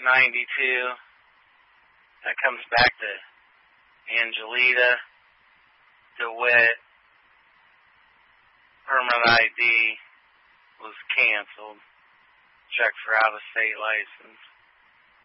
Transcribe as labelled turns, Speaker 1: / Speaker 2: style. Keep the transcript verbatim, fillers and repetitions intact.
Speaker 1: ninety-two. That comes back to Angelita, DeWitt. Permanent I D was canceled. Check for out-of-state license.